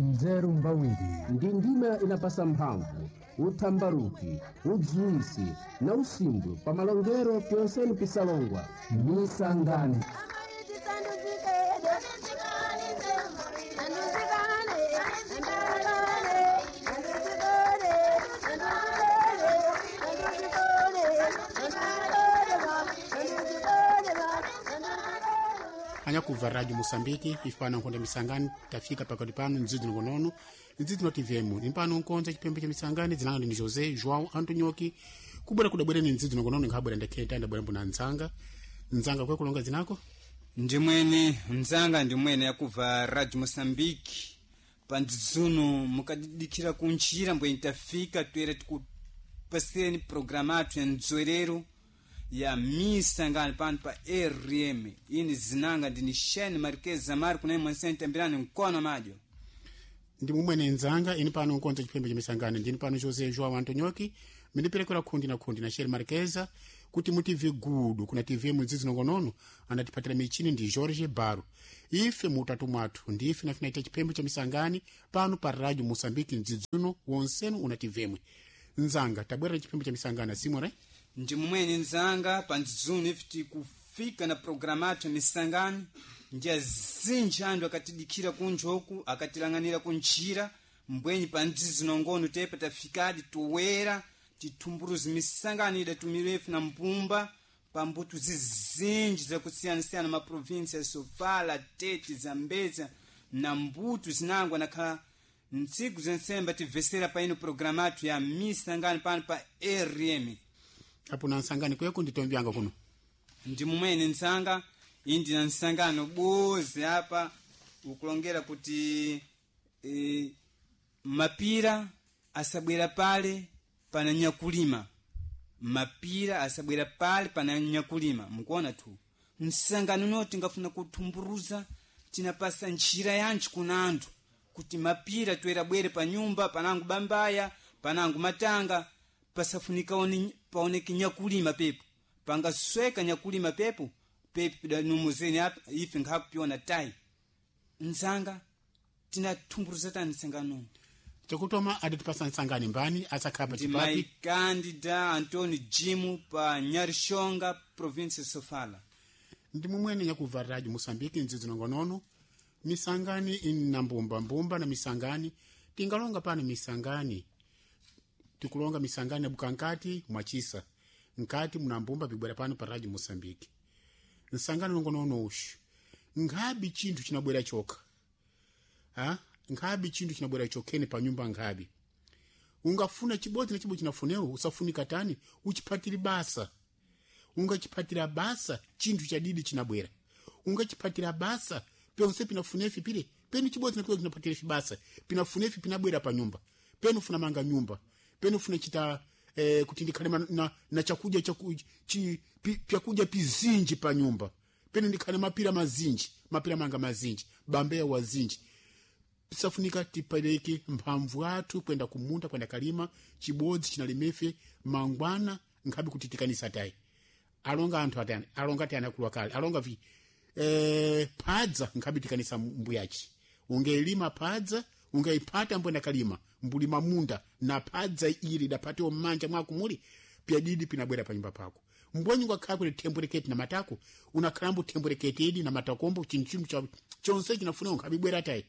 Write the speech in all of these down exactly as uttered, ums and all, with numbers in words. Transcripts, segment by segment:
nzeru mbawiri ndi ndima inapasa mphamvu uthambaruki udziwisi na usimbwe pa malongero pyonseni pisalongwa misangani. Anyakuva Radio Mosambiki ifana nkonde misangani tafika pakati pano nzizi ngonono nzizi no T V M impano nkonza chipembe cha misangani zinanga ni Jose João Antonioki kubera kudabwera ni nzizi ngonono ngabwera ndeketa ndabwera mbona nzanga nzanga kwe kulonga zinako ndimwene nzanga ndimwene yakuva Radio Mosambiki pandzizuno mukadidikira kunchira mbwe intafika twere tukupasireni programatu ya nzwerero ya misangani pano pa R M ini zinanga ndini Shane Marquez Zamari kuna mwansente mbirani mkono majo ndi mumwene nzanga ini pano nkonza chipembe cha misangani ndini pano Jose João Antonioki mindiperekera kundi na kundi na Shane Marquez kuti mu T V gudu kuna T V muzizi nongonono anatipatira michini ndi Jorge Baro ife mutatu mwatu ndi ife nafinaita chipembe cha misangani pano pa Radio Mosambiki nzizuno wonsenu una T V nzanga tabwera chipembe cha misangani simore ndi mumwene nzanga pandzizuno ifiti kufika na programatu misangani njia zinji andu akatidikira kunjoku akatilanganira kunchira mbwenyi pandzizi nongono tepe tafikadi tuwera titumburuzi misangani ida tumirefu na mpumba pambutu zizinji za kusiyana-siyana maprovinsi ya Sofala, Tete, Zambeza na mbutu zinangwa na kala ntsiku zensemba tivesera pa ino programatu ya misangani pano pa R M apo na nsangani kweko nditombyanga kuno ndi mumwene nsanga indi na nsangano boze hapa ukulongera kuti e, mapira asabwera pale pana nyakulima mapira asabwera pale pana nyakulima mukuona tu nsangano noti ngafuna kutumburuza tinapasa nchira yanchi kuna antu kuti mapira twera bwere pa nyumba panangu bambaya panangu matanga pasafunika oni paoneke nyakulima pepo pangasweka nyakulima pepo pepo da numuzeni hapa ife ngakupiona tai nzanga tinatumburuza tani nsangano chakutoma aditipasa nsangani mbani asakapa chipapi my candida Antoni Jimu pa Nyarishonga province Sofala ndi mumwene nyakuva Radio Mosambiki nzizi nongonono misangani ina mbumba mbumba na misangani tingalonga pani misangani tikulonga misangani bukankati mwachisa nkati munambumba bibwera pano pa Radio Mosambiki nsangani nongonono ushu ngabi chintu chinabwera choka ha ngabi chintu chinabwera chokene pa nyumba ngabi ungafuna chibodzi na chibo chinafunewo usafunika tani uchipatira basa ungachipatira basa chintu chadidi chinabwera ungachipatira basa pyonse pinafunefi pile peni chibodzi na pyo kinapatira basa pinafunefi pinabwera pa nyumba penu funa manga nyumba penu funa chita eh, kutindikana na, na chakuja chakuja chi pi, pyakuja pizinji pa nyumba penu ndikana mapira mazinji mapira manga mazinji bambea wazinji safunika tipeleke mphamvu atu kwenda kumunda kwenda kalima chibodzi chinalimefe mangwana ngabi kutitikanisa tai alonga anthu atani alonga atani akulwa kale alonga vi eh padza ngabi tikanisa mbuyachi ungelima padza ungaipata mbwenda kalima mbulima munda na padza ili dapate omanja mwakumuli pia didi pinabwera pa nyumba pako mbonyi ngakhala kule tembureketi na matako unakhalambu tembureketi na matakombo chinchimu cha chonse chinafuna ngabibwera tai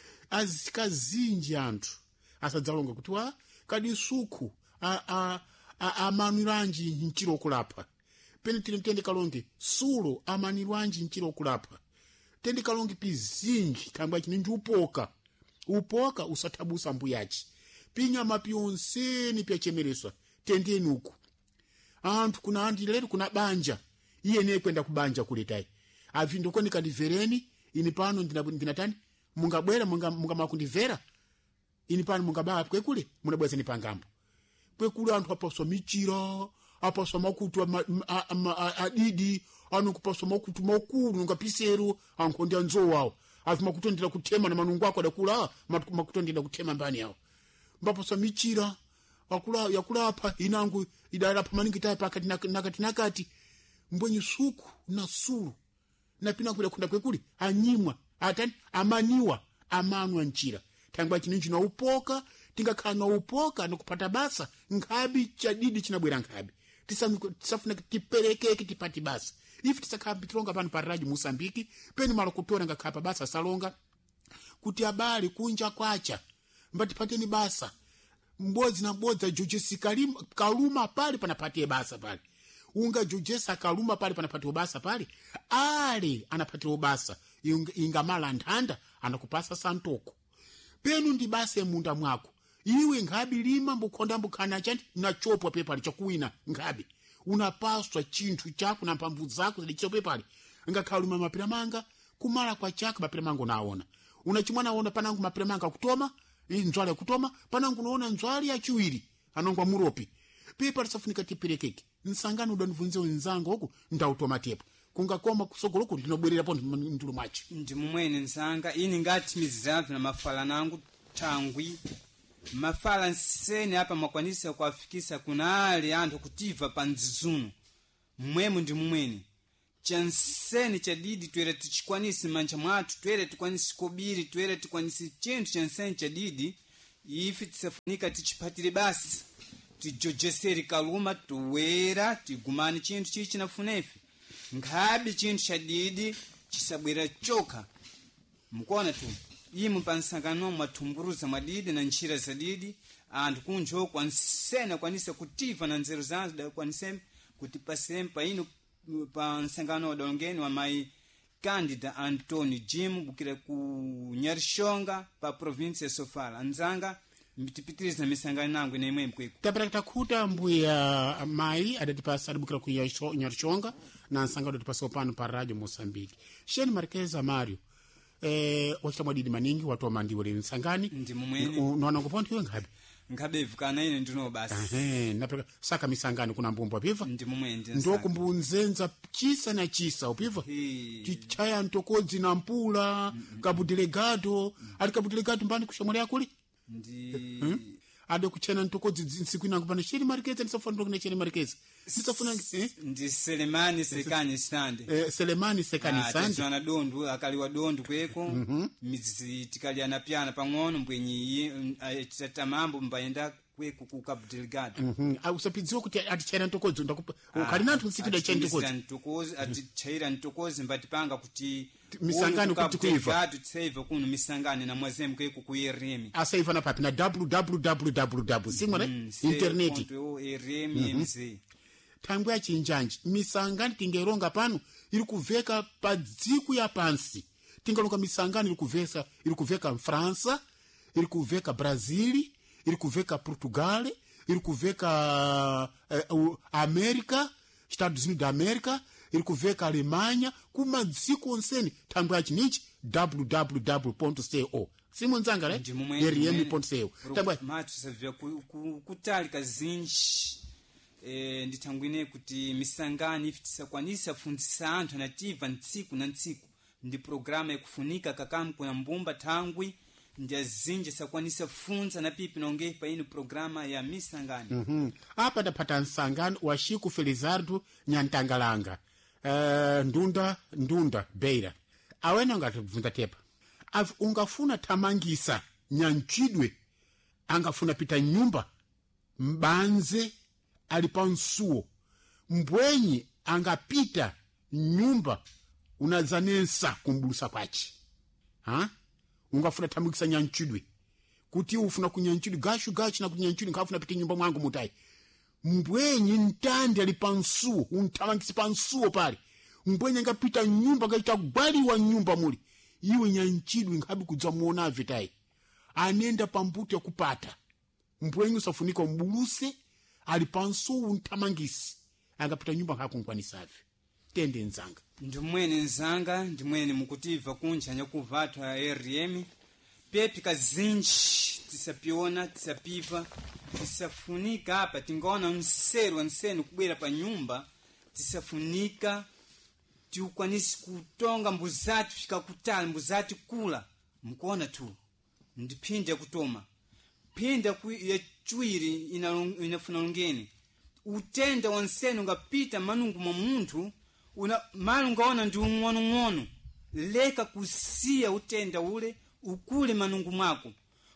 azikazinji anthu asadzalonga kuti wa kadi suku a a a amanwiranji nchiro kulapa pene tili mtende kalonge sulo amanwiranji nchiro kulapa tende kalonge pizinji kamba chini ndi upoka upoka usathabusa mbuyachi pinya mapyonseni pyachemereswa tendeni uku anthu kuna andi lero kuna banja iye ne kwenda kubanja kuletai avi ndokoni kadivereni ini pano ndinatani mungabwera munga munga makundivera ini pano mungabaa kwekule munabweza ni pangambo kwekule anthu apaso michira apaso makutu adidi anu kupaso makutu makulu ngapisero ankondia nzo wao afi makutondera kutema na manungu ako adakula makutondera kutema mbani yao mbapo so michira akula yakula hapa inangu idara pa maningi tai pakati nakati nakati mbonyi suku na sulu na pina kula kunda kwekuli anyimwa atani amaniwa amanwa nchira thangwa chininji na upoka tingakhala na upoka nikupata basa nkhabi chadidi chinabwera nkhabi tisafuna tiperekeke tipati basa ife tisakhala tilonga pano pa radio Mosambiki peni malo kutora ngakhala basa salonga kuti abale kunja kwacha mbatipateni basa mbodzi na mbodzi jujesi kalima kaluma pale panapatie basa pale unga jujesa kaluma pale panapatie basa pale ale anapatie basa inga mala ndanda anakupasa santoko penu ndi basa emunda mwako iwe ngabi lima mbukonda mbukana chanti na chopo pepa lichokuina ngabi unapaswa chinthu chako na mpamvu zako zilicho pepa ngakhaluma mapira manga kumala kwa chaka mapira manga naona unachimwana ona panangu mapira manga kutoma nzwali ya kutoma panangu naona nzwali ya chiwiri anongwa muropi pepa lisafunika tipirekeke nsangano udonivunze wenzangu huku ndautoma tepo kungakoma kusogoloku ndinobwerera po ndulu mwachi ndi mumwene nsanga ini ngati mizavu na mafala nangu tangwi mafala nsene hapa makwanisa kuafikisa kuna ali anthu kutiva pa nzizuno mwemu ndi mumwene chansene chadidi twere tichikwanisi mancha mwatu twere tikwanisi kobiri twere tikwanisi chintu chansene chadidi ifi tisafunika tichipatire basi tijojeseri kaluma tuwera tigumani chintu chichi chinafunefi nkhabi chintu chadidi chisabwera choka mkuona tu imu pansangano matumburuza madidi na nchira zadidi anthu kunjo kwansena kwanisa kutiva na nzeru zanzu da kwanisem kutipasempa inu pa nsangano wadolongeni wa mai Candida Antoni Jim bukira ku Nyarshonga pa province ya Sofala anzanga mitipitiriza misangano nangu na imwe mkweku taparakita kuta mbuya mai adatipasa adibukira ku Nyarshonga na nsangano adatipasa opano pa radio Mosambiki Sheni Marqueza Mario eh wachita mwadidi maningi watu wa mandiwele nsangani ndi mumwene unaona ngoponti we ngabe ngabe vukana ine ndino basi ehe napeka saka misangani kuna mbombo piva ndi mumwene ndo kumbunzenza chisa na chisa upiva chichaya ntokodzi na mpula mm -hmm. Kabu delegado ali kabu delegado mbani kushamwele yakuli ndi hmm? Ade kuchena ntokodzi nsiku inangu pana Sheni Marqueza nisafuna ndo kuna Sheni Marqueza nisafuna eh? Ndi Selemani Sekani Stande eh, Selemani Sekani Stande tizwana dondu akaliwa dondu kweko mm -hmm. Mizi tikaliana piana pang'ono mbwenyi chitata mambo mbaenda kweko ku Cabo Delgado mhm au sapidziwa kuti atichaira ntokodzi ndakupa kalina nthu sikida cha ntokodzi ntokodzi atichaira ntokodzi mbatipanga kuti misangano kuti kuiva tseve kuno misangane na mwazemu kweko ku R M asaiva na papi na www simona mm, internet R M mz thangwe ya chinjanji misangani tingeronga pano iri kuveka pa dziko ya pansi tingalonga misangani iri kuvesa iri kuveka França iri kuveka Brazil iri kuveka Portugal iri kuveka uh, America Estados Unidos da America iri kuveka Alemanha kuma dziko onseni thangwe ya chinichi www ponto co Simon Zanga re R M ponto co thangwe matu savya kutali kazinji eh nditangwine kuti misangani ifitisa kwanisa fundisa anthu nativa ntsiku na ntsiku ndi programa ikufunika kakamu kuna mbumba thangwi ndi azinje sakwanisa funza na pipi naongei pa ino programa ya misangani mhm apa dapata nsangani wa Chico Felizardo Nyantangalanga eh ndunda ndunda beira awena ngatibvunza tepa av ungafuna tamangisa nyanchidwe angafuna pita nyumba mbanze ali pa nsuo mbwenyi angapita nyumba unazanensa kumbulusa kwachi ha ungafuna tamukisa nyanchidwe kuti ufuna kunyanchidwe gashu gachi na kunyanchidwe ngafuna pita nyumba mwangu mutai mbwenyi ntandi ali pa nsuo untamangisa pa nsuo pale mbwenyi angapita nyumba gaita gwali wa nyumba muli iwe nyanchidwe ngabi kudza muona vitai anenda pambuto ya kupata mbwenyi usafunika mbuluse alipanso untamangisi angapita nyumba ngakungwanisavi tende nzanga ndimwene nzanga ndimwene mukutiva kunja nyakuvathu ya R M pepi kazinji tisapiona tisapiva tisafunika apa tingaona unseru ansenu kubwera pa nyumba tisafunika tiukwanisi kutonga mbuzati fika kutali mbuzati kula mkuona tu ndipinda kutoma pinda ku ya chwiri inafuna lungeni utenda wansenu ngapita manungu mwa muntu una manu ngaona ndi ung'ono ng'ono leka kusia utenda ule ukule manungu mwako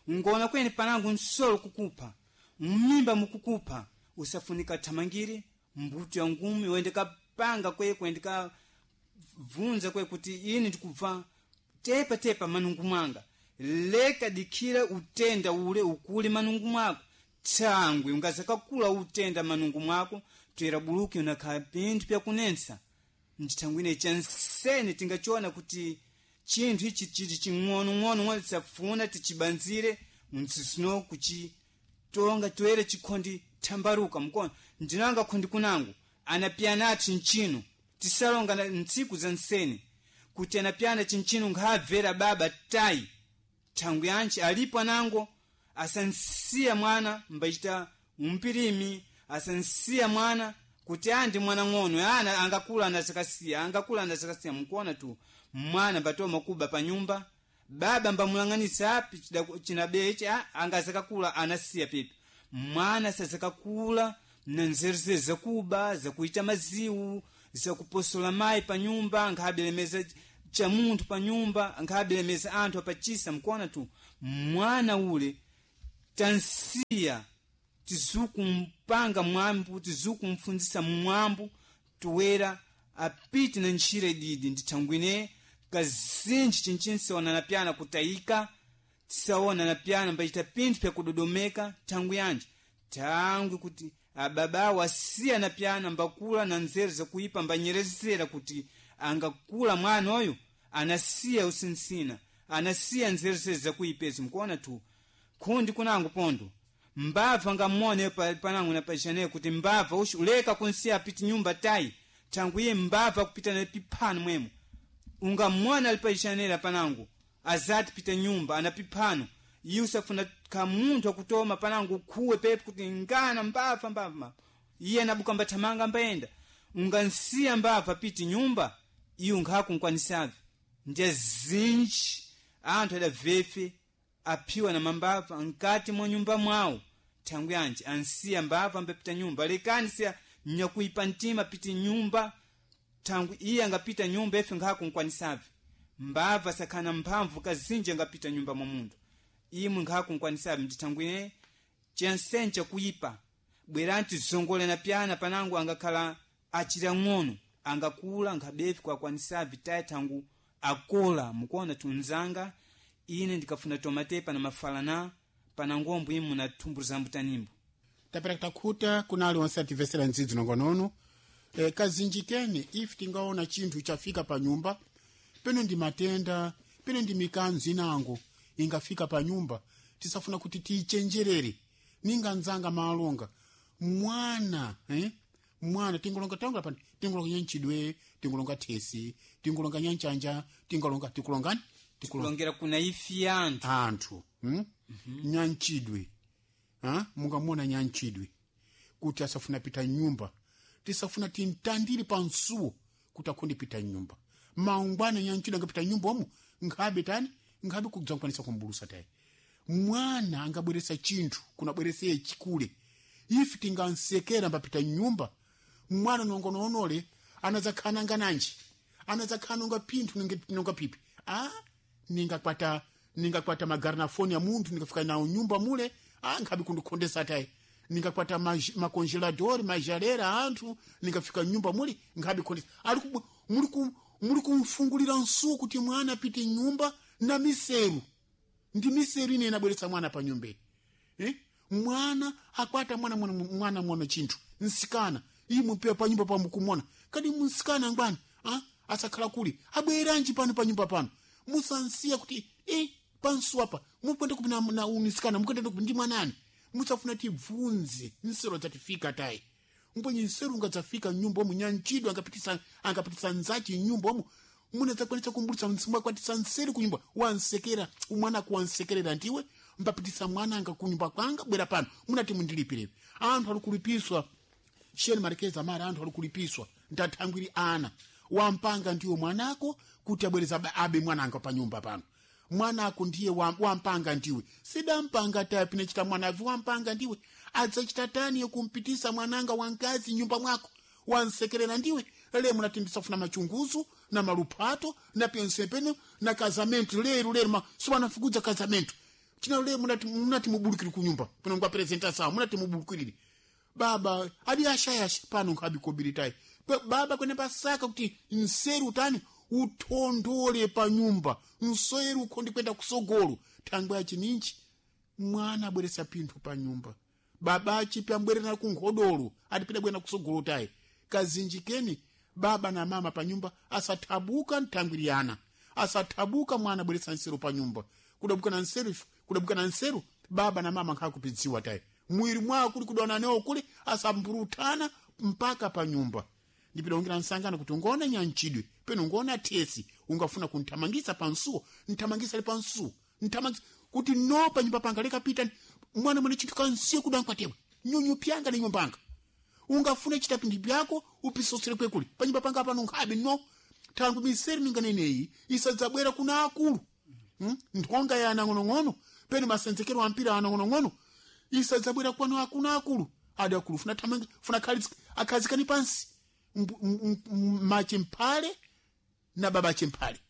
ngona kwene panangu nsolo kukupa mmimba mukukupa usafunika tamangiri mbuto ya ngumi wende kapanga kwe kwende ka vunza kwe kuti ini ndikuva tepa tepa manungu mwanga leka dikira utenda ule ukuli manungu mwako tangwe ungazaka kula utenda manungu mwako tuera buluki unakha pintu pya kunensa nditangwine chansene tingachiona kuti chinthu ichi chiti ching'ono ng'ono ng'ono tisafuna tichibanzire mtsisino kuchi tonga toere chikondi tambaruka mkono ndinanga khondi kunangu anapyana chinchino tisalonga na ntsiku za nsene kuti anapyana chinchino ngavera baba tai tangu yanchi alipo nango asansia mwana mbachita umpirimi asansia mwana kuti andi mwana ng'ono yana angakula anasakasia angakula anasakasia mkuona tu mwana batoma kuba pa nyumba baba mbamulang'anisa api chinabeche angazaka kula anasia pepe mwana sazaka kula na nzerze za kuba za kuita maziu za kuposola mai pa nyumba ngabelemeza cha muntu pa nyumba ngabelemeza antu apachisa mkuona tu mwana ule tansia tizuku mpanga mwambu tizuku mfunzisa mwambu tuwera apiti na nchire didi nditangwine kazinji chinchinsi wana na piana kutaika tisaona na piana mbachita pintu pya kudodomeka tangu yanji tangu kuti ababa wasia na piana mbakula na nzeri za kuipa mbanyerezera kuti angakula mwana oyo anasia usinsina anasia nzeri za kuipezi mkuona tu kundi kunangu pondo mbava ngamone panangu na pashane kuti mbava ushi uleka kunsia apiti nyumba tai tangu ye mbava kupita na pipano mwemu unga mwana alipashanela panangu azati pita nyumba anapipano yusafuna kamuntu akutoma panangu kuwe pepe kuti ngana mbava mbava iye nabuka mbatamanga mbaenda unga nsia mbava piti nyumba iyo ngaku nkwanisavi ndiye zinchi antu ada vefe apiwa na mambava nkati mwa nyumba mwao tangu yanji ansia mbava mbepita nyumba lekani siya nyakuipa ntima piti nyumba tangu iye angapita nyumba efe ngaku nkwanisavi mbava sakana mpamvu kazinje angapita nyumba mwa mundu imu ngaku nkwanisavi nditangwine chansencha kuipa bweranti zongole na piana panangu angakala achira ng'ono angakula ngabefi kwa kwanisavi tae tangu akola mkuona tunzanga ine ndikafuna tomatepa na mafalana panangombu imu na tumbu zambutanimbu tapera kuta kunali onse ativesera nzidzo nongonono e, kazinjikeni if tingaona chinthu chafika pa nyumba peno ndi matenda peno ndi mikanzu inango ingafika pa nyumba tisafuna kuti tiichenjerere ninga nzanga maalonga mwana eh mwana tingolonga tangula pani tingolonga nyanchidwe tingolonga tesi tingolonga nyanchanja tingolonga tikulongani tikulongera kuna ifi antu antu hm mm -hmm. nyanchidwe ha mungamona nyanchidwe kuti asafuna pita nyumba tisafuna tintandiri pansuo kuti akonde pita nyumba maungwana nyanchidwe ngapita nyumba omu ngabe tani ngabe kudzakwanisa kumbulusa tayi mwana angabweresa chinthu kuna bwerese chikule ifi tingansekera mbapita nyumba mwana nongononole anazakana ngananji anazakana nga pinthu ninga pipi ah ningakwata ningakwata magarnafoni ya muntu ningafika nao nyumba mule ah ngabe kundukondesa tayi ningakwata makongelador majalera antu ningafika nyumba mule ngabe kondesa ali muri ku muri kumfungulira nsuku kuti mwana apite nyumba na miseru ndi miseru ine inabweretsa mwana pa nyumba eh mwana akwata mwana mwana mwana mwana chinthu nsikana imu pia pa nyumba pa mukumona kadi musikana ngwana ah asakhala kuli abweranji pano pa nyumba pano musansia kuti eh pansu apa mukwenda kupina na unisikana mukwenda kuti ndi mwanani musafuna tibvunze nsero zatifika tai mbonye nsero ngadzafika nyumba mu nyanchidwa angapitisa angapitisa nzati nyumba mu muna zakwanisa kumbulisa msimwa kwatisa nseri kunyumba wansekera umwana kuwansekerera ndiwe mbapitisa mwana anga kunyumba kwanga bwera pano munati mundilipirepe anthu alikulipiswa sheni marekeza mara anthu alikulipiswa ndatangwiri ana wampanga ndiwo mwanako kuti abwereza abe mwana anga pa nyumba pano mwanako ndiye wampanga ndiwe sida mpanga tapi nechita mwanavi wampanga ndiwe adzachita tani yokumpitisa mwananga wangazi nyumba mwako wansekerera ndiwe lele munatimbisa funa machunguzu na malupato na pensepene na kazamento lero lero ma swana fukudza kazamento china le munati munati mubulukiri kunyumba pano ngwa presenta sawa munati mubulukiri baba adi ashayasha pano ngabi kobiritai baba kwene pasaka kuti nseru utani utondole pa nyumba nseru ukondi kwenda kusogolo thangwe ya chininchi mwana abweresa pinthu pa nyumba baba achipya mbwerera ku nkhodolo atipita bwena kusogolo tayi kazinjikeni baba na mama pa nyumba asathabuka ntangwiriyana asathabuka mwana abweresa nseru pa nyumba kudabuka na nseru kudabuka na nseru baba na mama nkhakupidziwa tayi mwiri mwa kuli kudona neo kuli asamburutana mpaka pa nyumba ndipita ongera nsangana kuti ngona nyanchidwe peno ngona tesi ungafuna kuntamangisa pansuo ntamangisa le pansuo ntamangisa kuti no pa nyumba panga leka pita mwana mwene chitu kansiyo kudankwa tewe nyunyu pyanga ni nyumbanga ungafuna chitapindi byako upisosere kwe kuli pa nyumba panga pano nkhabe no tangu miseri ninganeneyi isadzabwera kuna akulu hmm? Nthonga ya anang'onong'ono peno masenzekero ampira anang'onong'ono isadzabwera kwano akuna akulu adi akulu funa tamanga funa khalitsi akhazikani pansi machi mpale na babachi mpale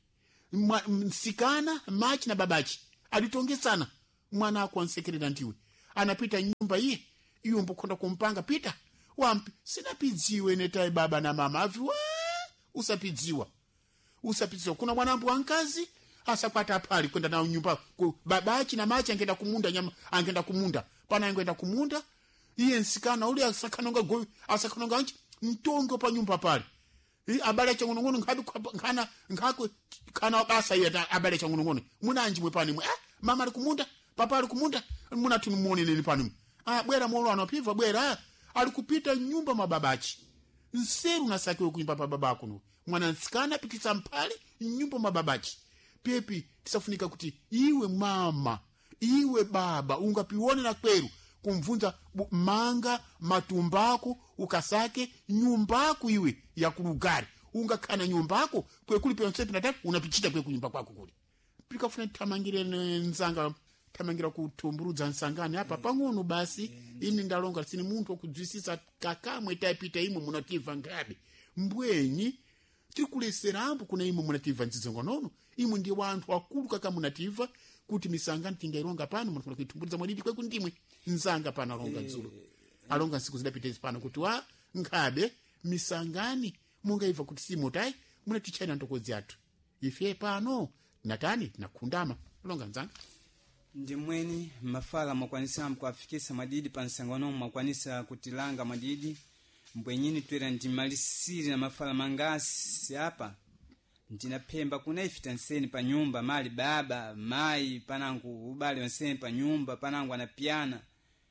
msikana machi na babachi alitongesana mwana ako ansekerera ndiwe anapita nyumba iye iyo mbukonda kumpanga pita wampi sinapidziwe netai baba na mama aviwa usapidziwa usapidziwa kuna mwanambu wankazi asakwata pali kwenda na nyumba babachi na machi angenda kumunda nyama angenda kumunda pana angenda kumunda iye nsikana uli asakanonga go asakanonga anchi mtongo pa nyumba pale abale changunungu ngabi kana ngako kana basa yeta abale changunungu munanji mwe pani mwe ah mama ali kumunda papa ali kumunda muna tunumuone nini pani ah bwera molo anopiva bwera ali kupita nyumba mababachi nseru nasakiwe kunyumba pa babako no mwana nsikana pitisa mpale nyumba mababachi pepi tisafunika kuti iwe mama iwe baba ungapione na kweru kumvunza manga matumbako ukasake nyumbako iwe ya kulugari ungakana nyumbako kwe kuli pensepi na tatu unapichita kwe kunyumba kwako kuli pikafuna tamangire nzanga tamangira kutumburuza nsangani hapa pang'ono basi ini ndalonga sini muntu okudzwisisa kakamwe tapita imwe munativa ngabe mbwenyi tikuleserambo kuna imwe munativa nzizongo nono imwe ndi wantu akulu kaka munativa kuti misangani tingaironga pano munafuna kuitumburuza mwadidi kwe kundimwe nzanga pana alonga dzulo alonga nsiku zidapita pano kuti wa ngabe misangani mungaiva kuti simotai munatichaina ntokozi yathu ife pano natani nakundama alonga nzanga ndi mweni mafala makwanisa mkuafikisa madidi pa nsangano makwanisa kutilanga madidi mbwenyini twera ndimalisiri na mafala mangasi hapa ndinapemba kuna ifita nseni pa nyumba mali baba mai panangu ubali nseni pa nyumba panangu anapiana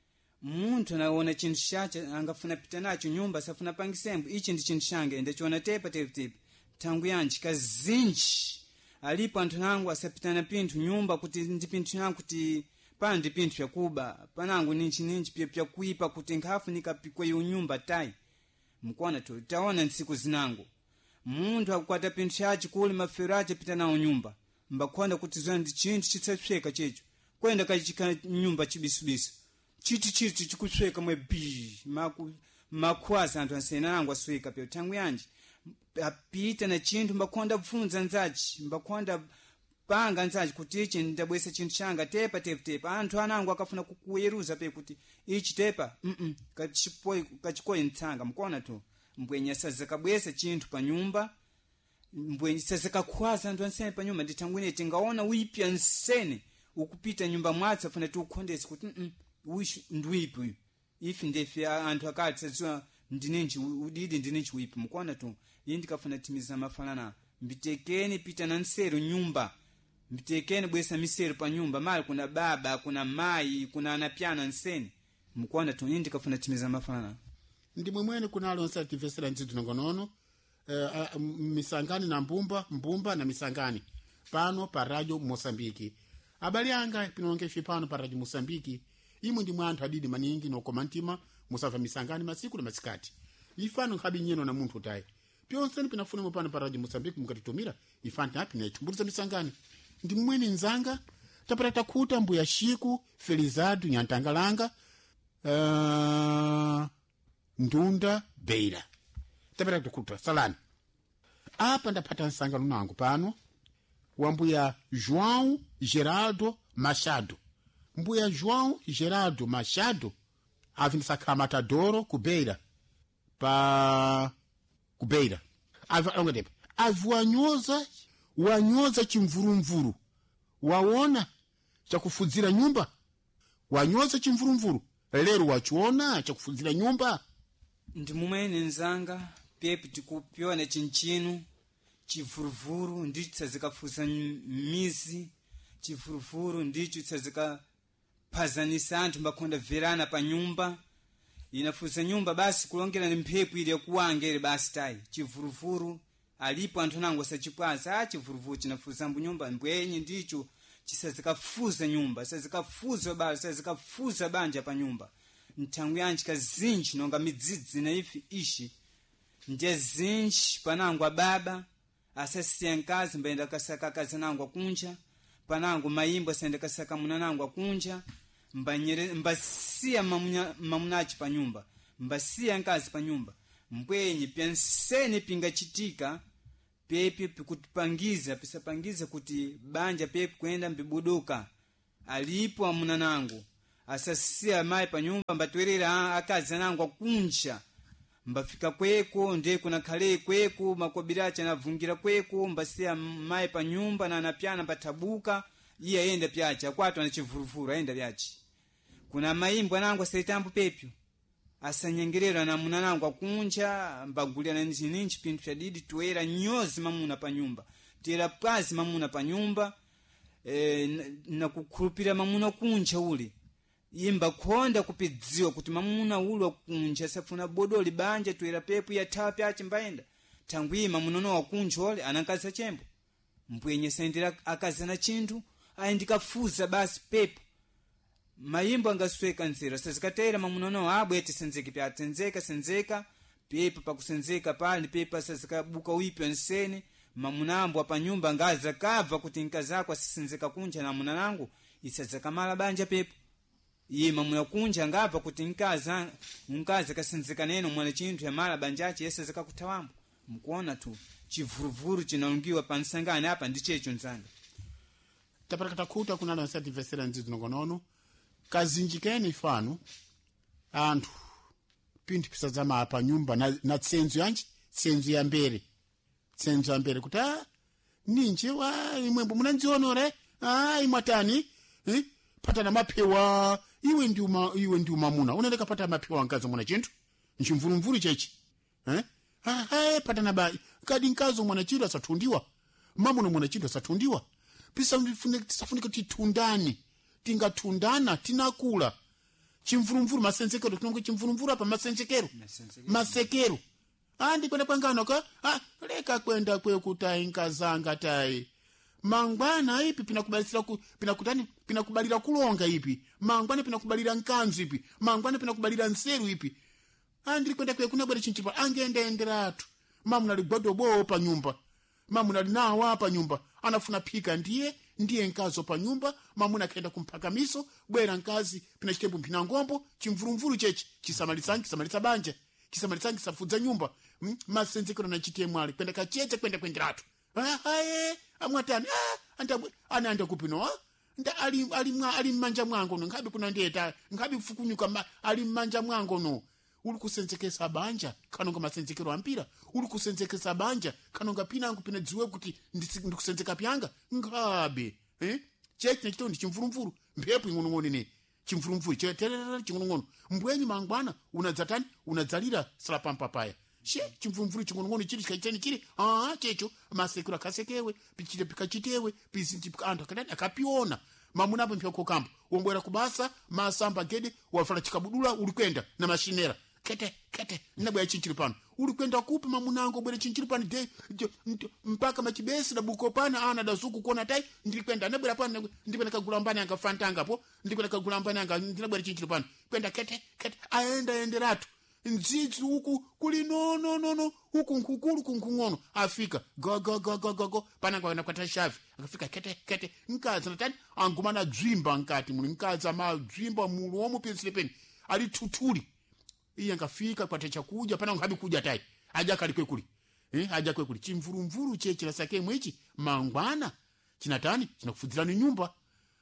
muntu anaona chintu chache angafuna pita nacho nyumba safuna pangisembu ichi ndi chintu change ndachiona tepa tepa tepa tangu yanji kazinji alipo anthu nangu asapitana pinthu nyumba kuti ndi pinthu nangu kuti pana ndi pinthu yakuba panangu ninchi ninchi pia pia kuipa kuti nkhafu nikapikwa yu nyumba tai mkuona tu taona nsiku zinangu muntu akukwata pinthu chachi kuli maferache pita nao nyumba mbakwanda kuti zona ndi chinthu chitsapseka checho kwenda kachika nyumba chibisubisu chiti chiti chikusweka mwe bi maku makhwaza anthu ansena nangu asweka pia tangu yanji apita na chinthu mbakwanda pfunza nzachi mbakwanda panga nzachi kuti ichi ndabwesa chinthu changa tepa tepa tepa anthu anangu akafuna kukuyeruza pe kuti ichi tepa mm kachipoi kachikoi ntsanga mkuona tu mbwenya sazakabwesa chinthu pa nyumba mbwenya sazakakhwaza anthu ansene pa nyumba nditangwine tingaona uipya nsene ukupita nyumba mwatsa funa tu ukhondesi kuti mm uishu ndwipi ifi ndefi anthu akati saziwa ndinenji udidi ndinenji wipi mkuona tu yindi kafuna timiza mafalana mbitekeni pita na nseru nyumba mbitekeni bwesa miseru pa nyumba mali kuna baba kuna mai kuna anapiana nseni mkuona tu yindi kafuna timiza mafalana ndi mwemwene kuna alonsa tivesera nzidu nongonono uh, uh, misangani na mbumba mbumba na misangani pano pa radio Mosambiki abali anga pinonge pano pa radio Mosambiki imwe ndi mwanthu adidi maningi no komantima musava misangani masiku na masikati ifano nkhabi nyeno na munthu tayi pyonse ni pinafuna mupano pa radio Mosambiki mukatitumira ifani hapi na itumbuliza misangani ndi mwene nzanga tapata takuta mbuya shiku Felizado Nyantangalanga uh, Ndunda Beira tapata takuta salani apa ndapata nsangano nangu pano wambuya João Geraldo Machado mbuya João Geraldo Machado avinisakhala Matadoro kubeira pa kubeira avangotepa aviwanyoza wanyoza chimvurumvuru waona chakufudzira nyumba wanyoza chimvurumvuru lero wachiona chakufudzira nyumba ndi mumene nzanga pepi tikupyona chinchinu chivuruvuru ndicho tsazikafuza mizi chivuruvuru ndicho tsazikaphazanisa anthu mbakhonda verana pa nyumba inafuza nyumba basi kulongera ni mphepo ile kuwangere basi tayi chivuruvuru alipo anthu nango sachipwaza chivuruvuru chinafuza mbu nyumba mbwenyi ndicho chisazikafuza nyumba sazikafuza basi sazikafuza banja pa nyumba nthangu yanji kazinji nonga midzidzi na ifi ishi ndiye zinji panangwa baba asasiya nkazi mbaenda kasaka kazi nangwa kunja panango mayimbo asende kasaka munanangwa kunja mbanyere mbasiya mamunya mamunachi pa nyumba mbasiya nkazi pa nyumba mbwenyi penseni pingachitika pepe pikutipangiza pisapangiza kuti banja pepe kwenda mbibuduka alipo amunanango asasiya mai pa nyumba mbatwerera akazi nangwa kunja mbafika kweko ndiye kuna khale kweko makobiracha navungira kweko mbasiya mai pa nyumba na anapyana patabuka iye aenda pyacha kwatu ana chivuruvuru aenda pyachi kuna maimbo anangwa saitambu pepyo asanyengerera na munanangwa kunja mbagulia na ninji pintu chadidi tuera nyozi mamuna pa nyumba tera pwazi mamuna pa nyumba e, na, na kukhulupira mamuna kunja ule imba khonda kupidziwa kuti mamuna ulo kunja safuna bodoli banja tuera pepu ya tapi achi mbaenda tangwima munono wa kunja ole anankaza chembo mpwenye sendera akazana chintu aindikafuza basi pepu mayimbo angasweka nzira sazikatera mamunono abwete senzeke pya tenzeka senzeka pepa pakusenzeka pali pepa sazikabuka uipi nsene mamunambo apa nyumba ngaza kava kuti nkazako asisenzeka kunja na munanangu isazakamala banja pepa iye mamuna kunja ngava kuti nkaza nkaza kasenzeka neno mwana chintu ya mala banjachi yesa zakakutawambo mkuona tu chivuruvuru chinaungiwa pansangani hapa ndichecho nzanga taparakata kuta kunalo nsati vesera nzizi nongonono kazinjikeni fano anthu pinthu pisadzama pa nyumba na, na tsenzo yanji tsenzo ya mbere tsenzo ya mbere kuti ah ninje wa imwembo munanzionore ah imwatani eh patana maphewa iwe ndi uma iwe ndi umamuna unaleka pata maphewa nkazo mwana chinthu nchimvurumvuru chechi eh ah eh patana ba kadi nkazo mwana chinthu asathundiwa mamuna mwana chinthu asathundiwa pisa mfunika tisafunika titundani tingatundana tinakula chimvurumvuru masenzekero tinongo chimvurumvuru apa masenzekero masekero andi kwenda kwangano ka ah leka kwenda kwe kutai nkazanga tai mangwana ipi pinakubalisira ku pinakutani pinakubalira kulonga ipi mangwana pinakubalira nkanzu ipi mangwana pinakubalira nseru ipi andi kwenda kwe kuna bwere chinchipa angende enderatu mamuna ligbodo bo pa nyumba mamuna linawa pa nyumba anafuna pika ndiye ndiye nkazo pa nyumba mamuna kaenda kumpaka miso bwera nkazi pina chitembo mpina ngombo chimvurumvuru chechi chisamalitsangi kisamalitsa banja kisamalitsangi safudza nyumba mm? masenzekero na chitembo ali kwenda kachete kwenda kwenderatu ah haye amwatani ah anda ana anda kupino ah nda ali ali mwa ali manja mwango no ngabi kuna ndeta ngabi fukunyuka ma, ali manja mwango no uli kusenzekesa banja kanonga masenzekero ampira uli kusenzekesa banja kanonga pinangu pina dziwe kuti ndikusenzeka pyanga ngabe eh check ne chitondi chimvurumvuru mphepo ingonongoni ne chimvurumvuru cheterera chingonongono mbwenyi mangwana unadzatani unadzalira sala papaya she chimvurumvuru chingonongono chiri chikaitani chiri ah checho masekura kasekewe pichire pikachitewe pizinti pikando akadani akapiona mamuna apo mpyoko kampo wombwera kubasa masamba gede wafala chikabudula uli kwenda na mashinera kete kete nabwa chinchiri pano uli kwenda kupi mamunango bwere chinchiri pano de, de, de mpaka machibesi na buko pana ana dazuku kuona tai ndiri kwenda nabwera pano ndipenda kagulambani anga fantanga po ndipenda kagulambani anga ndinabwera chinchiri pano kwenda kete kete aenda enderatu nzizi huku kuli no no no no huku nkukulu kunkungono afika go go go go go go pana kwa nakwata shafi akafika kete kete nkaza natani angumana dzimba nkati muli nkaza ma dzimba mulu omu penslepeni ali tutuli iye ngafika kwa chakuja pana ngabi kuja tai aja kalikwe kuli eh aja kwe kuli chimvurumvuru chechi la sake mwichi mangwana chinatani chinakufudzirani nyumba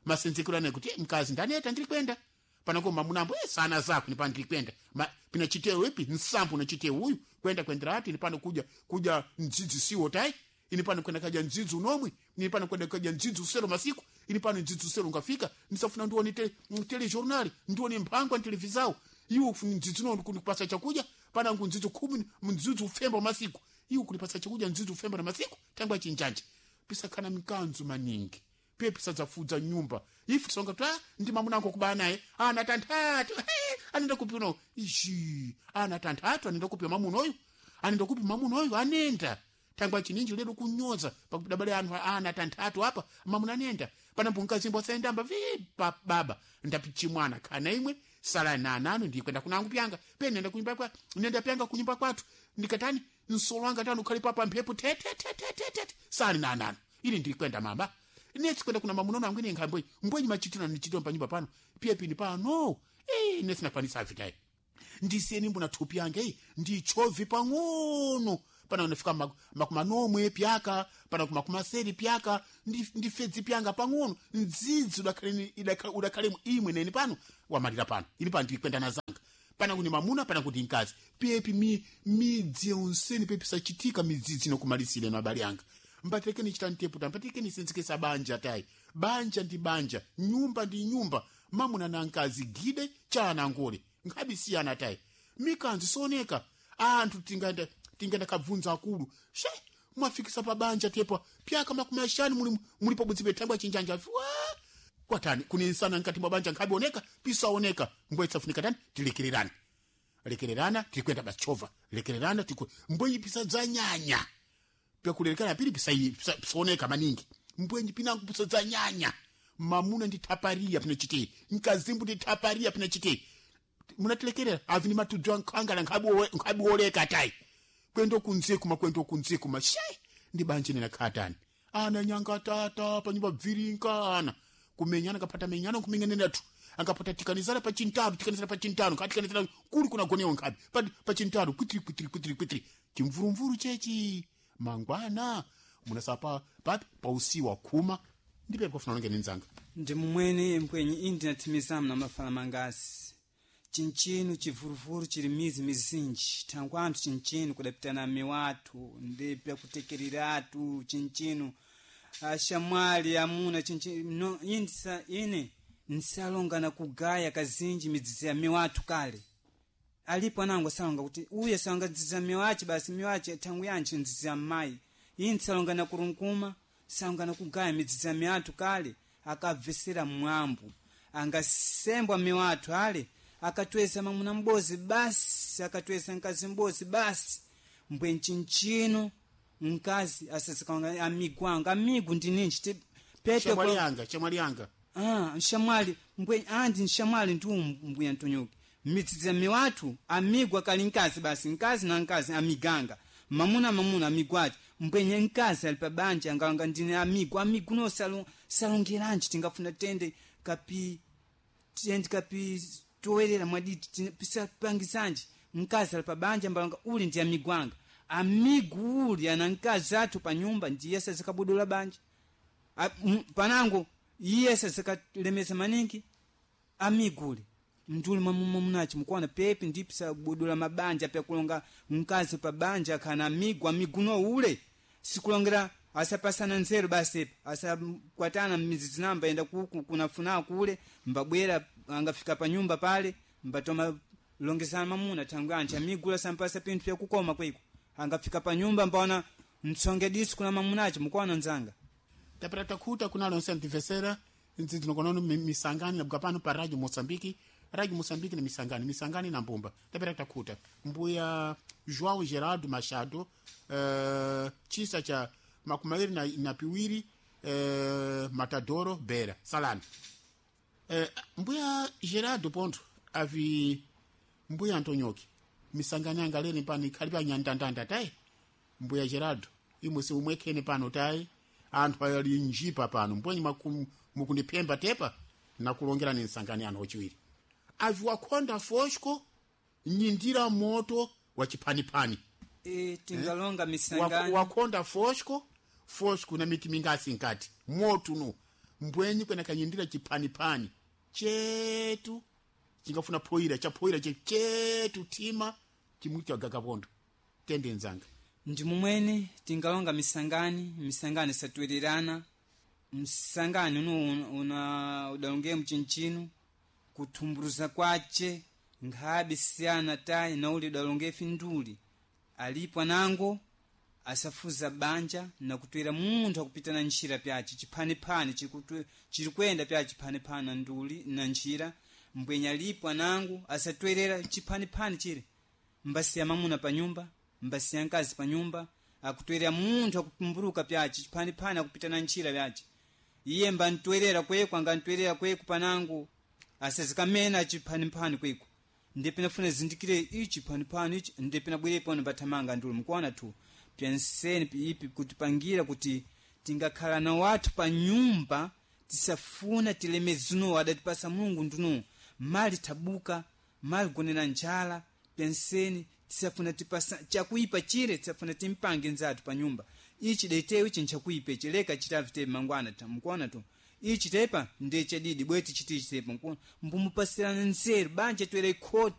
masenzekero ane kuti mkazi ndaneta ndiri kwenda pana ko mamunambo eh sana zako ni pana ndiri kwenda ma pina chiteo wipi nsambu na chiteo huyu kwenda kwendera ati ni pana kuja kuja ndzidzi siwo tai ini pana kwenda kaja ndzidzi unomwe ni pana kwenda kaja ndzidzi usero masiku ini pana ndzidzi usero ngafika nisafuna ndione te tele journal ndione mpangwa televizao iwo ndzidzi no kunipasa chakuja pana ngundzidzi kumi ndzidzi ufemba masiku iwo kunipasa chakuja ndzidzi ufemba na masiku tangwa chinjanja pisa kana mikanzu maningi pepe sadzafudza nyumba ifi songa twa ndi mamuna angu kubana naye ana tantatu anenda kupi uno ishi ana tantatu anenda kupi mamuna oyu anenda kupi mamuna oyu anenda tangwa chininji lero kunyoza pakudabale anu ana tantatu hapa mamuna anenda pana mpunkazi mbo saendamba vipa baba ndapichi mwana kana imwe sala na nanu ndikwenda kunangu pyanga pene nenda kunyumba kwa nenda pyanga kunyumba kwatu ndikatani nsolwanga tanu khali papa mphepo tete tete tete sala na nanu ili ndikwenda mamba neti kwenda kuna mamunono angwini ngambwe mbwenyi machituna nichito panyumba pano pia pini pano eh neti nakwanisa afitai ndiseni mbona thupi yange eh ndichovi pang'ono pana unafika makumanomwe pyaka pana kumakumaseri pyaka ndifedzi pyanga pang'ono ndzidzi udakhaleni udakhalemu imwe neni pano wamalira pano ili pano ndikwenda nazanga pana kuni mamuna pana kuti nkazi pepi mi midzi onseni pepi sachitika midzidzi nokumalisire na bali yanga mbatekeni chitanteputa mbatekeni senzikesa banja tai banja ndi banja nyumba ndi nyumba mamuna na nkazi gide chana ngole ngabi siyana tai mikanzi soneka anthu tinganda tinganda kabvunza akulu she mwafikisa pa banja tepo pyaka makumashani muli mulipo budzibe tangwa chinjanja wa kwatani kuni insana nkati mwa banja ngabi oneka pisa oneka mbwetsa funika tani tilekererana lekererana tikwenda bachova lekererana tikwe mbwenyi pisa dzanyanya pyakulekana pili pisai pisoneka maningi mbwenyi pinangu pisa dzanyanya mamuna nditaparia pina chite nkazimbu nditaparia pina chite munatilekerera avini matudwa nkangala ngabo ngabo oleka tai kwendo kunze kuma kwendo kunze kuma she ndi banje nena khatani ana nyanga tata panyumba bvirinkana kumenyana kapata menyana kumengenena tu angapata tikanizana pa chintaro tikanizana pa chintaro katikanizana kuli kuna gonewa ngapi pa pa chintaro kwitri kwitri kwitri kwitri chimvurumvuru chechi mangwana munasapa papi pausiwa kuma ndipe kufuna ngene nzanga ndi mumwene mpwenyi internet mizamu na mafala mangasi chinchinu chivuruvuru chiri mizi mizinji tangu anthu chinchinu kudapitana miwatu ndipya kutekeriratu chinchinu ashamwali amuna chinchinu no indisa ine nsalongana kugaya kazinji midzizi ya miwatu kale alipo anango salonga kuti uye salonga dziza miwachi basi miwachi tangu yanchi ndizi ya mai ini salongana kurunkuma salongana kugaya midzizi ya miwatu kale akavesera mwambu angasembwa miwatu ale akatwesa mamuna mbozi basi akatwesa nkazi mbozi basi mbwe nchinchino nkazi asasika amigwanga amigu ndininji te pete chamwali yanga chamwali yanga ah nshamwali mbwe andi nshamwali ndu mbwe Antonyuki midzizi miwatu amigwa kali nkazi basi nkazi na nkazi amiganga mamuna mamuna amigwati mbwenye nkazi alipabanja anganga ndine amigwa amigu no salon salongeranji tingafuna tende kapi tende kapi towerera mwaditi pisa pangizanji nkazi alipabanja mbalanga uli ndi amigwanga amigu uli ana nkazi atu pa nyumba ndiye sasa zikabudola banja A, m, panango iye sasa zikalemeza maningi amiguli nduli mamunachi mukwana pepe ndipisa budola mabanja pya kulonga nkazi pa banja kana amigu amigu no ule sikulongera asapasana nzero basi asa kwatana mizizi namba enda kuku kunafuna kule mbabwera angafika pa nyumba pale mbatoma longezana mamuna tanganja migula sampasa pintu pya kukoma kwiko angafika pa nyumba mbona msonge disku na mamunachi mukwana nzanga tapata kuta kuna lonse antivesera nzi tinokonono misangani labga pano pa radio Mosambiki radio Mosambiki na misangani misangani na mbumba tapata kuta mbuya João Geraldo Machado uh, chisa cha makumairi na, na piwiri uh, Matadoro Bera salani uh, mbuya Geraldo Ponto avi mbuya Antonyuki misangani angaleni pani kalipa nyandandanda tai mbuya Geraldo imwese umwekene pano tai anthu ali njipa pano mbwenyi mukundipemba tepa na kulongera ni nsangani ano ochiwiri avi wakonda foshko nyindira moto wa chipanipani e tingalonga eh? misangani wakonda foshko foshko na miti mingasi nkati moto no mbwenyi kwena kanyindira chiphanipani chetu chingafuna poira chapoira chetu tima chimuchaga kapondo tende nzanga. Ndi mumwene tingalonga misangani misangani satwererana msangani uno una udalonge mchinchinu kutumburuza kwache ngabe siana tai na uli udalonge finduli alipwa nango asafuza banja na kutwera munthu akupitana nchira pyachi chiphanipani chikutwe chirikwenda pyachi chiphanipani nduli na nchira mbwenya lipwa nangu asatwerera chiphanipani chire mbasi ya mamuna pa nyumba mbasi ya nkazi pa nyumba akutwerera munthu akupumburuka pyachi chiphanipani akupitana nchira pyachi iye mba ntwerera kweko anga ntwerera kweko panangu asazikamena chiphanipani kweko ndipena funa zindikire ichi chiphanipani ichi ndipena bwerepo mbathamanga nduli mkuona tu penseni ipi kutipangira kuti tingakhala na watu pa nyumba tisafuna tilemezuno adatipasa Mungu nduno mali tabuka mali gonena njala penseni tisafuna tipasa chakuipa chire tisafuna timpange nzatu pa nyumba ichi detewe ichi nchakuipe chileka chitavite mangwana tamkuona tu ichi tepa ndeche didi bweti chiti chitepa mkuona mbumupasirana nseru banje twere khoti